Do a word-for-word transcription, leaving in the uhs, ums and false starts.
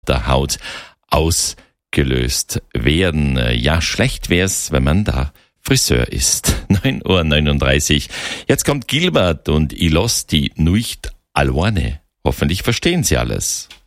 der Haut ausgelöst werden. Ja, schlecht wär's, wenn man da Friseur ist. neun Uhr neununddreißig. Jetzt kommt Gilbert und Ilos die Nuit Alwane. Hoffentlich verstehen Sie alles.